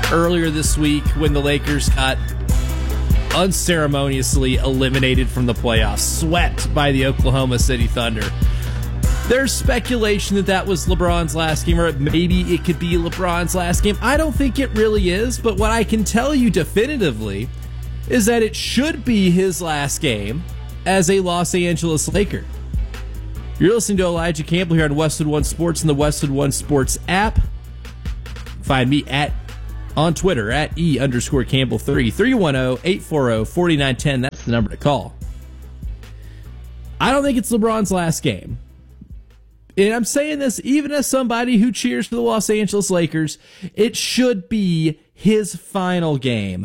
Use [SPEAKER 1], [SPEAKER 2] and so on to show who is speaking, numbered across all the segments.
[SPEAKER 1] earlier this week when the Lakers got unceremoniously eliminated from the playoffs, swept by the Oklahoma City Thunder. There's speculation that that was LeBron's last game, or maybe it could be LeBron's last game. I don't think it really is, but what I can tell you definitively is that it should be his last game as a Los Angeles Laker. You're listening to Elijah Campbell here on Westwood One Sports and the Westwood One Sports app. Find me on Twitter at @E_Campbell3, 310-840-4910. That's the number to call. I don't think it's LeBron's last game. And I'm saying this even as somebody who cheers for the Los Angeles Lakers. It should be his final game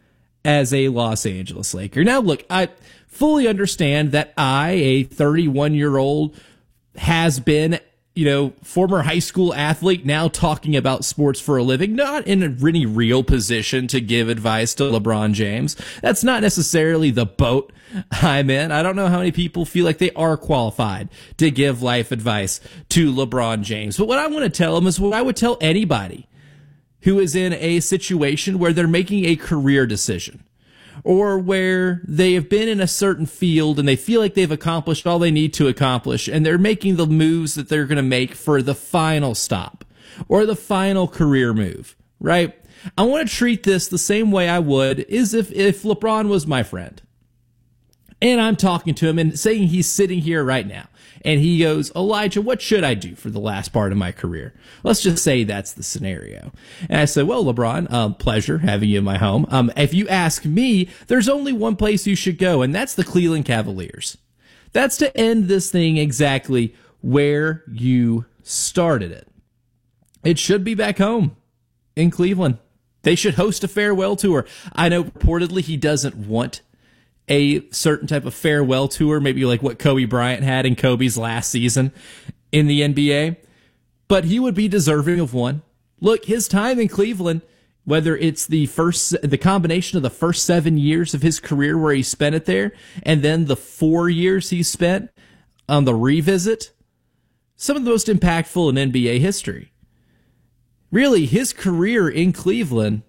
[SPEAKER 1] as a Los Angeles Laker. Now, look, I fully understand that a 31-year-old has been, former high school athlete, now talking about sports for a living, not in any real position to give advice to LeBron James. That's not necessarily the boat I'm in. I don't know how many people feel like they are qualified to give life advice to LeBron James. But what I want to tell him is what I would tell anybody who is in a situation where they're making a career decision, or where they have been in a certain field and they feel like they've accomplished all they need to accomplish, and they're making the moves that they're going to make for the final stop or the final career move, right? I want to treat this the same way I would as if LeBron was my friend. And I'm talking to him and saying he's sitting here right now. And he goes, Elijah, what should I do for the last part of my career? Let's just say that's the scenario. And I said, well, LeBron, pleasure having you in my home. If you ask me, there's only one place you should go, and that's the Cleveland Cavaliers. That's to end this thing exactly where you started it. It should be back home in Cleveland. They should host a farewell tour. I know reportedly he doesn't want a certain type of farewell tour, maybe like what Kobe Bryant had in Kobe's last season in the NBA, but he would be deserving of one. Look, his time in Cleveland, whether it's the combination of the first 7 years of his career where he spent it there, and then the 4 years he spent on the revisit, some of the most impactful in NBA history. Really, his career in Cleveland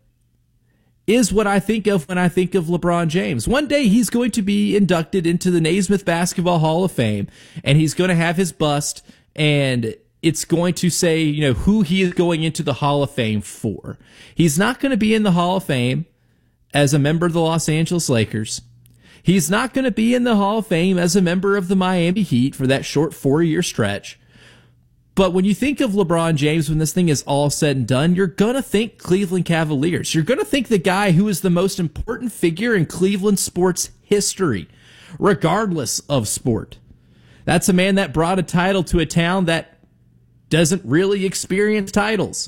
[SPEAKER 1] is what I think of when I think of LeBron James. One day he's going to be inducted into the Naismith Basketball Hall of Fame, and he's going to have his bust, and it's going to say, who he is going into the Hall of Fame for. He's not going to be in the Hall of Fame as a member of the Los Angeles Lakers. He's not going to be in the Hall of Fame as a member of the Miami Heat for that short 4-year stretch. But when you think of LeBron James, when this thing is all said and done, you're going to think Cleveland Cavaliers. You're going to think the guy who is the most important figure in Cleveland sports history, regardless of sport. That's a man that brought a title to a town that doesn't really experience titles.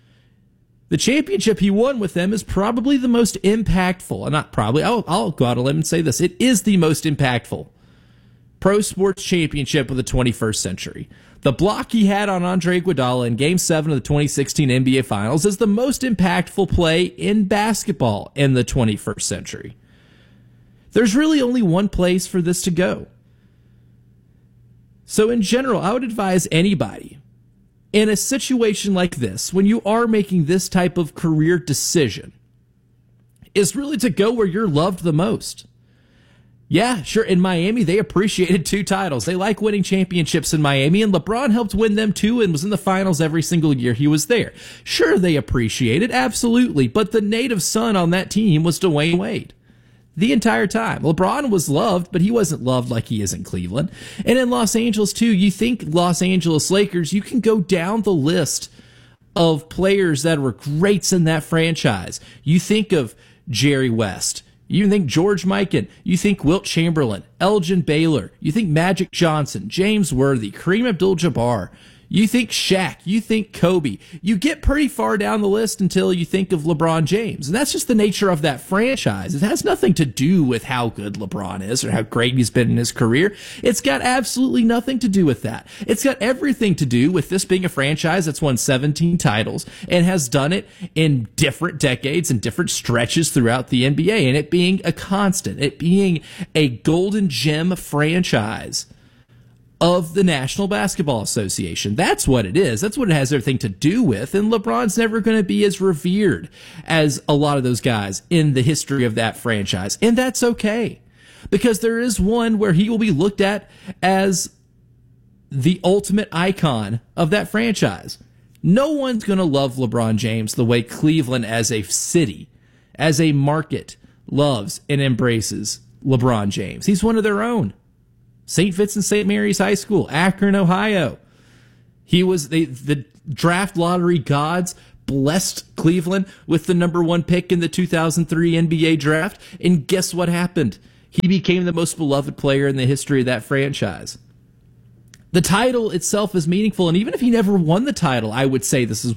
[SPEAKER 1] The championship he won with them is probably the most impactful, not probably, I'll go out on a limb and say this, it is the most impactful pro sports championship of the 21st century. The block he had on Andre Iguodala in Game 7 of the 2016 NBA Finals is the most impactful play in basketball in the 21st century. There's really only one place for this to go. So in general, I would advise anybody in a situation like this, when you are making this type of career decision, is really to go where you're loved the most. Yeah, sure. In Miami, they appreciated 2 titles. They like winning championships in Miami, and LeBron helped win them too and was in the finals every single year he was there. Sure, they appreciate it, absolutely. But the native son on that team was Dwayne Wade the entire time. LeBron was loved, but he wasn't loved like he is in Cleveland. And in Los Angeles too, you think Los Angeles Lakers, you can go down the list of players that were greats in that franchise. You think of Jerry West. You think George Mikan, you think Wilt Chamberlain, Elgin Baylor, you think Magic Johnson, James Worthy, Kareem Abdul-Jabbar, you think Shaq, you think Kobe. You get pretty far down the list until you think of LeBron James. And that's just the nature of that franchise. It has nothing to do with how good LeBron is or how great he's been in his career. It's got absolutely nothing to do with that. It's got everything to do with this being a franchise that's won 17 titles and has done it in different decades and different stretches throughout the NBA, and it being a constant, it being a golden gem franchise of the National Basketball Association. That's what it is. That's what it has everything to do with. And LeBron's never going to be as revered as a lot of those guys in the history of that franchise. And that's okay, because there is one where he will be looked at as the ultimate icon of that franchise. No one's going to love LeBron James the way Cleveland as a city, as a market, loves and embraces LeBron James. He's one of their own. St. Vincent St. Mary's High School, Akron, Ohio. He was the draft lottery gods blessed Cleveland with the number 1 pick in the 2003 NBA draft. And guess what happened? He became the most beloved player in the history of that franchise. The title itself is meaningful, and even if he never won the title, I would say this is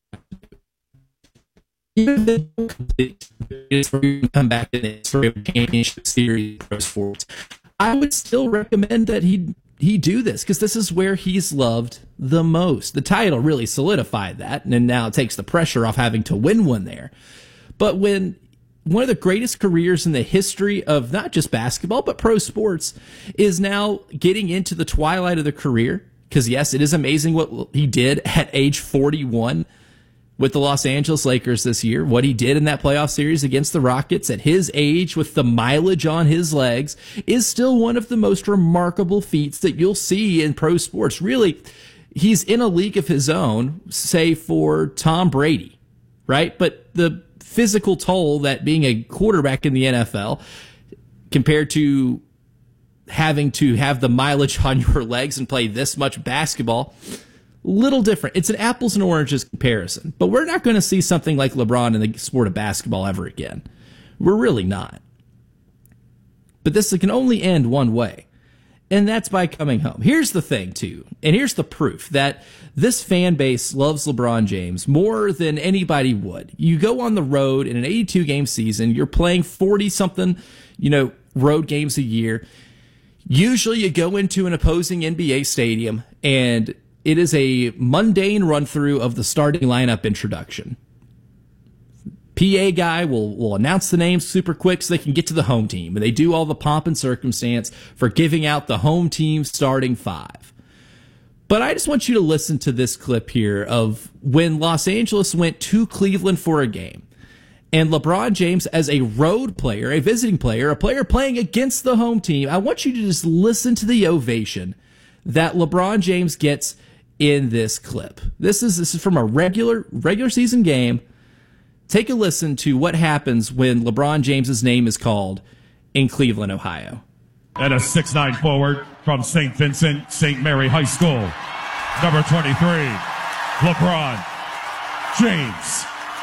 [SPEAKER 1] even if they come back in this championship series pro sports. I would still recommend that he do this, because this is where he's loved the most. The title really solidified that, and now it takes the pressure off having to win one there. But when one of the greatest careers in the history of not just basketball, but pro sports is now getting into the twilight of the career, because yes, it is amazing what he did at age 41 with the Los Angeles Lakers this year, what he did in that playoff series against the Rockets at his age with the mileage on his legs is still one of the most remarkable feats that you'll see in pro sports. Really, he's in a league of his own, say for Tom Brady, right? But the physical toll that being a quarterback in the NFL compared to having to have the mileage on your legs and play this much basketball, little different. It's an apples and oranges comparison, but we're not going to see something like LeBron in the sport of basketball ever again. We're really not. But this can only end one way, and that's by coming home. Here's the thing, too, and here's the proof that this fan base loves LeBron James more than anybody would. You go on the road in an 82-game season, you're playing 40-something, road games a year. Usually you go into an opposing NBA stadium, and it is a mundane run-through of the starting lineup introduction. PA guy will announce the names super quick so they can get to the home team. And they do all the pomp and circumstance for giving out the home team starting 5. But I just want you to listen to this clip here of when Los Angeles went to Cleveland for a game. And LeBron James, as a road player, a visiting player, a player playing against the home team, I want you to just listen to the ovation that LeBron James gets in this clip. This is from a regular season game. Take a listen to what happens when LeBron James's name is called in Cleveland, Ohio.
[SPEAKER 2] And a 6'9" forward from St. Vincent St. Mary High School, number 23, LeBron James.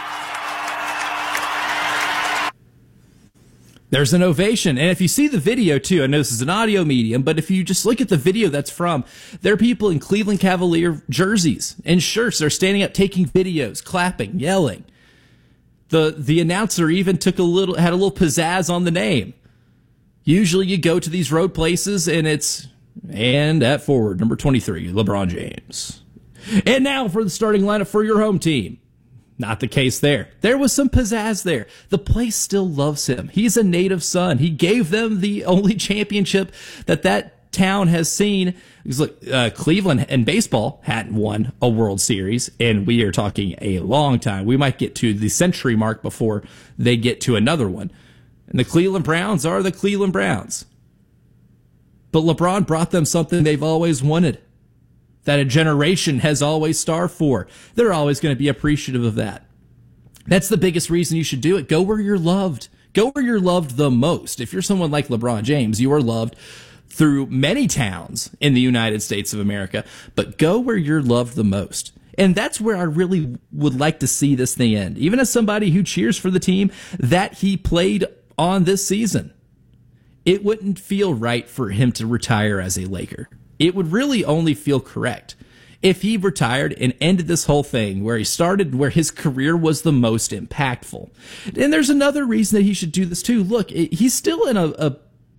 [SPEAKER 1] There's an ovation. And if you see the video, too, I know this is an audio medium, but if you just look at the video that's from, there are people in Cleveland Cavalier jerseys and shirts. They're standing up, taking videos, clapping, yelling. The announcer even had a little pizzazz on the name. Usually you go to these road places and at forward, number 23, LeBron James. And now for the starting lineup for your home team. Not the case there. There was some pizzazz there. The place still loves him. He's a native son. He gave them the only championship that town has seen. Because look, Cleveland and baseball hadn't won a World Series, and we are talking a long time. We might get to the century mark before they get to another one. And the Cleveland Browns are the Cleveland Browns. But LeBron brought them something they've always wanted, that a generation has always starved for. They're always going to be appreciative of that. That's the biggest reason you should do it. Go where you're loved. Go where you're loved the most. If you're someone like LeBron James, you are loved through many towns in the United States of America, but go where you're loved the most. And that's where I really would like to see this thing end. Even as somebody who cheers for the team that he played on this season, it wouldn't feel right for him to retire as a Laker. It would really only feel correct if he retired and ended this whole thing where he started, where his career was the most impactful. And there's another reason that he should do this too. Look, he's still in a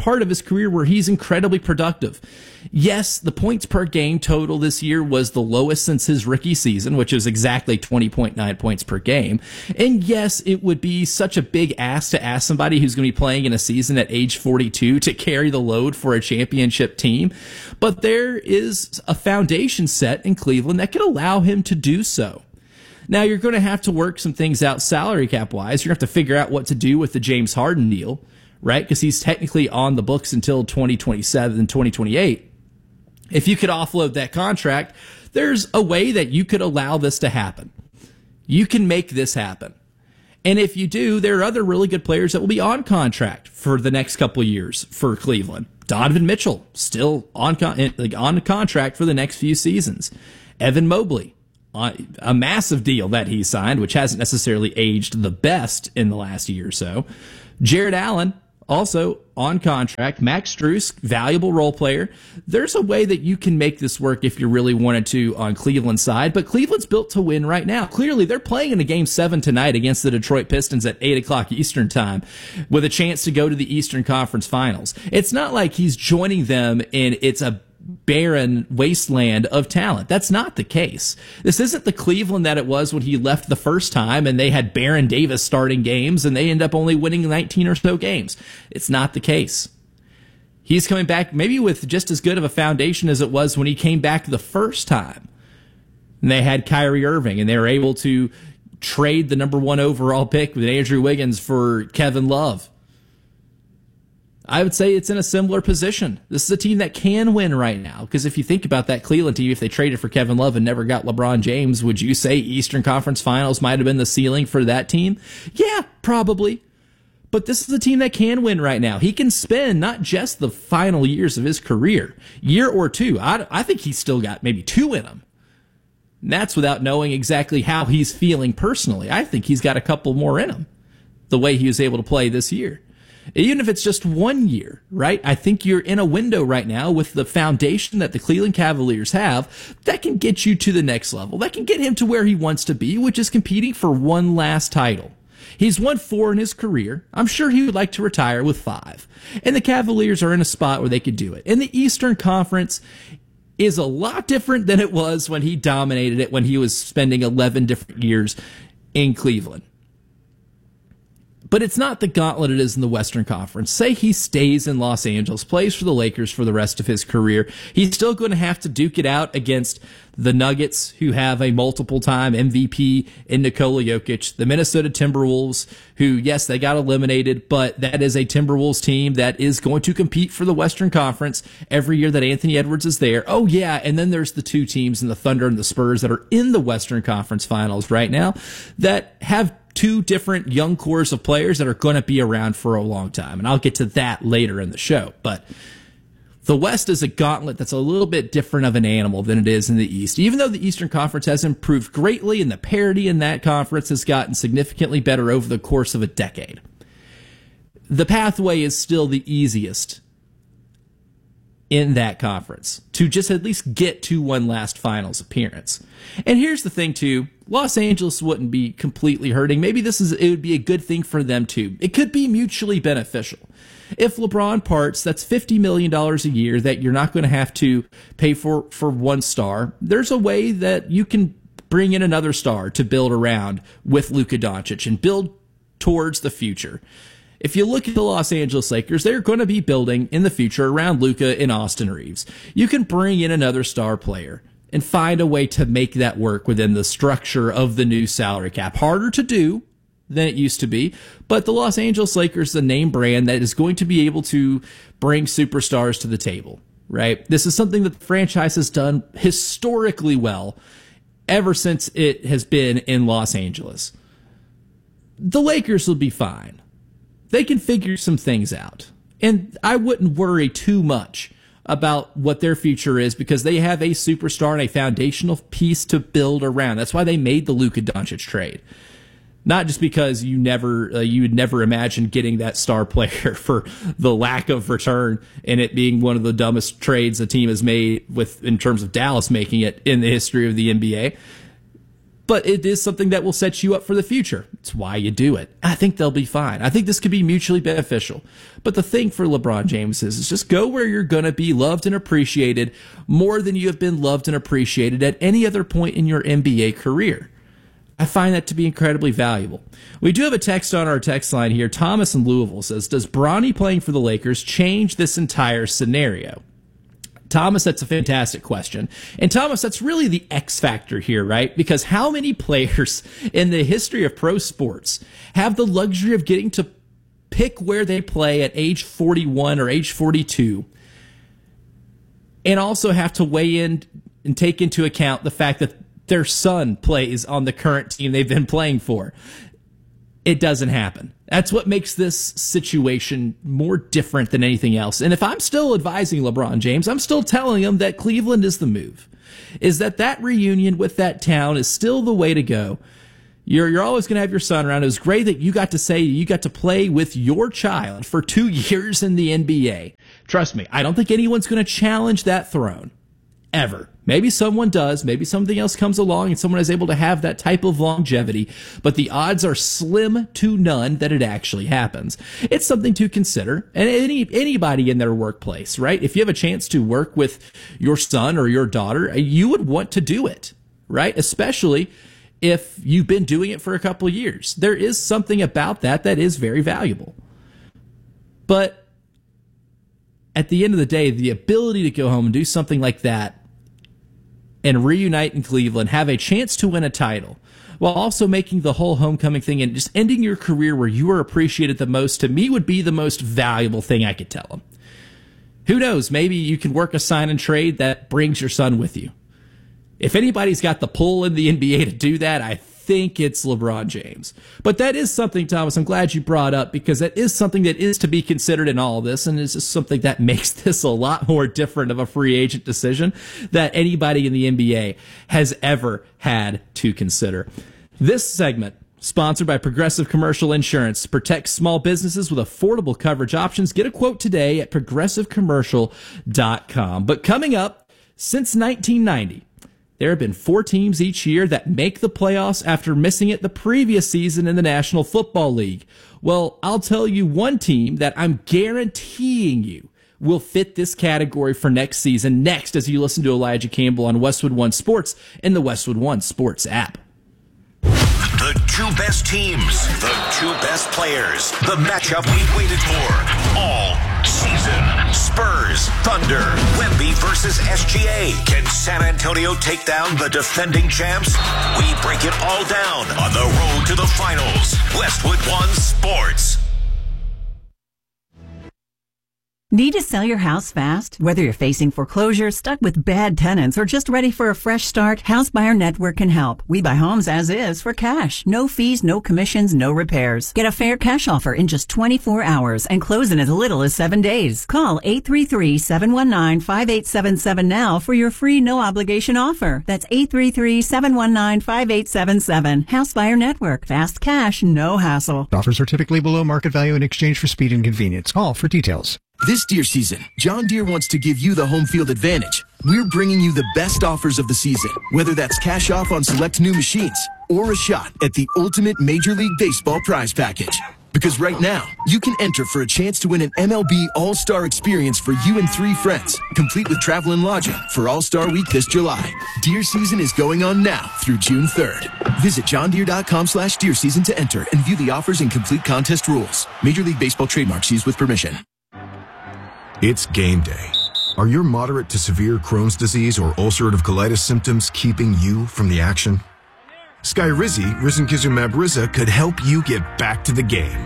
[SPEAKER 1] part of his career where he's incredibly productive. Yes, the points per game total this year was the lowest since his rookie season, which is exactly 20.9 points per game. And yes, it would be such a big ask to ask somebody who's going to be playing in a season at age 42 to carry the load for a championship team. But there is a foundation set in Cleveland that can allow him to do so. Now, you're going to have to work some things out salary cap wise. You're going to have to figure out what to do with the James Harden deal, right? Because he's technically on the books until 2027 and 2028. If you could offload that contract, there's a way that you could allow this to happen. You can make this happen. And if you do, there are other really good players that will be on contract for the next couple of years for Cleveland. Donovan Mitchell, still on contract for the next few seasons. Evan Mobley, a massive deal that he signed, which hasn't necessarily aged the best in the last year or so. Jared Allen, also on contract. Max Strus, valuable role player. There's a way that you can make this work if you really wanted to on Cleveland's side, but Cleveland's built to win right now. Clearly, they're playing in a Game 7 tonight against the Detroit Pistons at 8 o'clock Eastern time with a chance to go to the Eastern Conference Finals. It's not like he's joining them and it's a barren wasteland of talent. That's not the case. This isn't the Cleveland that it was when he left the first time and they had Baron Davis starting games and they end up only winning 19 or so games. It's not the case. He's coming back maybe with just as good of a foundation as it was when he came back the first time. And they had Kyrie Irving and they were able to trade the number 1 overall pick with Andrew Wiggins for Kevin Love. I would say it's in a similar position. This is a team that can win right now. Because if you think about that Cleveland team, if they traded for Kevin Love and never got LeBron James, would you say Eastern Conference Finals might have been the ceiling for that team? Yeah, probably. But this is a team that can win right now. He can spend not just the final years of his career, year or two. I think he's still got maybe 2 in him. And that's without knowing exactly how he's feeling personally. I think he's got a couple more in him, the way he was able to play this year. Even if it's just 1 year, right? I think you're in a window right now with the foundation that the Cleveland Cavaliers have that can get you to the next level. That can get him to where he wants to be, which is competing for one last title. He's won 4 in his career. I'm sure he would like to retire with 5. And the Cavaliers are in a spot where they could do it. And the Eastern Conference is a lot different than it was when he dominated it, when he was spending 11 different years in Cleveland. But it's not the gauntlet it is in the Western Conference. Say he stays in Los Angeles, plays for the Lakers for the rest of his career. He's still going to have to duke it out against the Nuggets, who have a multiple-time MVP in Nikola Jokic, the Minnesota Timberwolves, who, yes, they got eliminated, but that is a Timberwolves team that is going to compete for the Western Conference every year that Anthony Edwards is there. Oh, yeah, and then there's the 2 teams in the Thunder and the Spurs that are in the Western Conference Finals right now that have 2 different young cores of players that are going to be around for a long time. And I'll get to that later in the show. But the West is a gauntlet that's a little bit different of an animal than it is in the East. Even though the Eastern Conference has improved greatly and the parity in that conference has gotten significantly better over the course of a decade, the pathway is still the easiest in that conference to just at least get to one last finals appearance. And here's the thing too, Los Angeles wouldn't be completely hurting. Maybe it would be a good thing for them too. It could be mutually beneficial. If LeBron parts, that's $50 million a year that you're not going to have to pay for 1 star. There's a way that you can bring in another star to build around with Luka Doncic and build towards the future. If you look at the Los Angeles Lakers, they're going to be building in the future around Luka and Austin Reeves. You can bring in another star player and find a way to make that work within the structure of the new salary cap. Harder to do than it used to be, but the Los Angeles Lakers is a name brand that is going to be able to bring superstars to the table, right? This is something that the franchise has done historically well ever since it has been in Los Angeles. The Lakers will be fine. They can figure some things out. And I wouldn't worry too much about what their future is because they have a superstar and a foundational piece to build around. That's why they made the Luka Doncic trade. Not just because you would never imagine getting that star player for the lack of return and it being one of the dumbest trades a team has made in terms of Dallas making it in the history of the NBA. but it is something that will set you up for the future. It's why you do it. I think they'll be fine. I think this could be mutually beneficial. But the thing for LeBron James is just go where you're going to be loved and appreciated more than you have been loved and appreciated at any other point in your NBA career. I find that to be incredibly valuable. We do have a text on our text line here. Thomas in Louisville says, does Bronny playing for the Lakers change this entire scenario? Thomas, that's a fantastic question. And Thomas, that's really the X factor here, right? Because how many players in the history of pro sports have the luxury of getting to pick where they play at age 41 or age 42 and also have to weigh in and take into account the fact that their son plays on the current team they've been playing for? It doesn't happen. That's what makes this situation more different than anything else. And if I'm still advising LeBron James, I'm still telling him that Cleveland is the move. Is that reunion with that town is still the way to go. You're always going to have your son around. It was great that you got to play with your child for 2 years in the NBA. Trust me, I don't think anyone's going to challenge that throne. Ever. Maybe someone does. Maybe something else comes along and someone is able to have that type of longevity, but the odds are slim to none that it actually happens. It's something to consider. And anybody in their workplace, right? If you have a chance to work with your son or your daughter, you would want to do it, right? Especially if you've been doing it for a couple of years. There is something about that is very valuable. But at the end of the day, the ability to go home and do something like that and reunite in Cleveland, have a chance to win a title, while also making the whole homecoming thing and just ending your career where you are appreciated the most, to me would be the most valuable thing I could tell him. Who knows? Maybe you can work a sign and trade that brings your son with you. If anybody's got the pull in the NBA to do that, I think it's LeBron James. But that is something, Thomas, I'm glad you brought up, because that is something that is to be considered in all of this, and it's just something that makes this a lot more different of a free agent decision that anybody in the NBA has ever had to consider. This segment, sponsored by Progressive Commercial Insurance, protects small businesses with affordable coverage options. Get a quote today at progressivecommercial.com. But coming up, since 1990, there have been 4 teams each year that make the playoffs after missing it the previous season in the National Football League. Well, I'll tell you one team that I'm guaranteeing you will fit this category for next season, next as you listen to Elijah Campbell on Westwood One Sports and the Westwood One Sports app.
[SPEAKER 3] The 2 best teams, the 2 best players, the matchup we've waited for all season. Spurs, Thunder, Wemby versus SGA. Can San Antonio take down the defending champs? We break it all down on the road to the finals. Westwood One Sports.
[SPEAKER 4] Need to sell your house fast? Whether you're facing foreclosure, stuck with bad tenants, or just ready for a fresh start, House Buyer Network can help. We buy homes as is for cash. No fees, no commissions, no repairs. Get a fair cash offer in just 24 hours and close in as little as 7 days. Call 833-719-5877 now for your free no-obligation offer. That's 833-719-5877. House Buyer Network. Fast cash, no hassle.
[SPEAKER 5] Offers are typically below market value in exchange for speed and convenience. Call for details.
[SPEAKER 6] This deer season, John Deere wants to give you the home field advantage. We're bringing you the best offers of the season, whether that's cash off on select new machines or a shot at the ultimate Major League Baseball prize package. Because right now, you can enter for a chance to win an MLB All-Star experience for you and 3 friends, complete with travel and lodging for All-Star Week this July. Deer season is going on now through June 3rd. Visit johndeere.com/deer season to enter and view the offers and complete contest rules. Major League Baseball trademarks used with permission.
[SPEAKER 7] It's game day. Are your moderate to severe Crohn's disease or ulcerative colitis symptoms keeping you from the action? Skyrizi, risankizumab Riza, could help you get back to the game.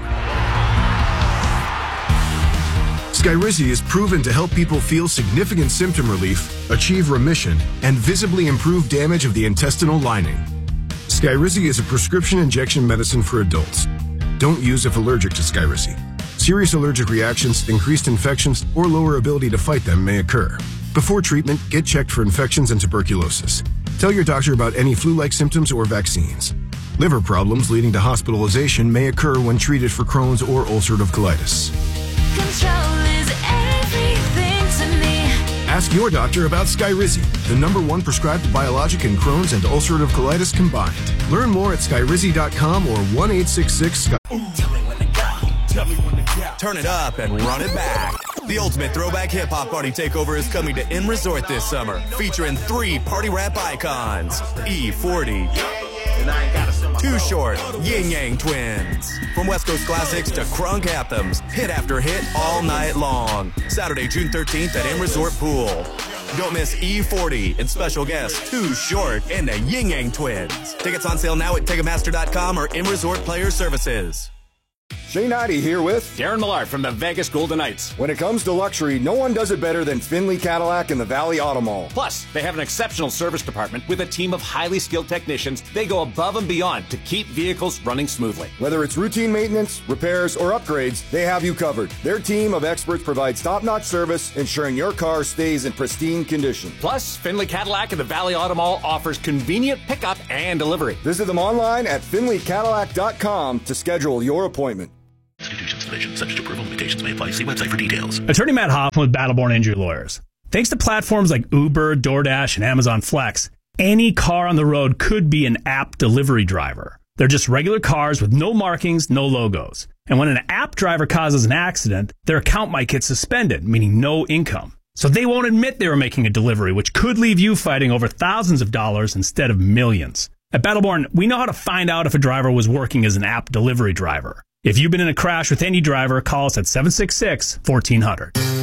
[SPEAKER 7] Skyrizi is proven to help people feel significant symptom relief, achieve remission, and visibly improve damage of the intestinal lining. Skyrizi is a prescription injection medicine for adults. Don't use if allergic to Skyrizi. Serious allergic reactions, increased infections, or lower ability to fight them may occur. Before treatment, get checked for infections and tuberculosis. Tell your doctor about any flu-like symptoms or vaccines. Liver problems leading to hospitalization may occur when treated for Crohn's or ulcerative colitis.
[SPEAKER 8] Control is everything to me.
[SPEAKER 7] Ask your doctor about Skyrizi, the #1 prescribed biologic in Crohn's and ulcerative colitis combined. Learn more at skyrizi.com or 1-866-SKY.
[SPEAKER 8] Turn it up and run it back. The ultimate throwback hip-hop party takeover is coming to M Resort this summer, featuring 3 party rap icons, E40, Too Short, Yin Yang Twins. From West Coast classics to crunk anthems, hit after hit all night long. Saturday, June 13th at M Resort Pool. Don't miss E40 and special guests Too Short and the Yin Yang Twins. Tickets on sale now at Ticketmaster.com or M Resort Player Services.
[SPEAKER 9] Shane Ivey here with
[SPEAKER 10] Darren Millard from the Vegas Golden Knights.
[SPEAKER 9] When it comes to luxury, no one does it better than Finley Cadillac and the Valley Auto Mall.
[SPEAKER 10] Plus, they have an exceptional service department with a team of highly skilled technicians. They go above and beyond to keep vehicles running smoothly.
[SPEAKER 9] Whether it's routine maintenance, repairs, or upgrades, they have you covered. Their team of experts provides top-notch service, ensuring your car stays in pristine condition.
[SPEAKER 10] Plus, Finley Cadillac and the Valley Auto Mall offers convenient pickup and delivery.
[SPEAKER 9] Visit them online at finleycadillac.com to schedule your appointment.
[SPEAKER 3] Subject to approval, limitations may apply. See website for details.
[SPEAKER 11] Attorney Matt Hoffman with Battleborn Injury Lawyers. Thanks to platforms like Uber, DoorDash, and Amazon Flex, any car on the road could be an app delivery driver. They're just regular cars with no markings, no logos. And when an app driver causes an accident, their account might get suspended, meaning no income. So they won't admit they were making a delivery, which could leave you fighting over thousands of dollars instead of millions. At Battleborn, we know how to find out if a driver was working as an app delivery driver. If you've been in a crash with any driver, call us at 766-1400.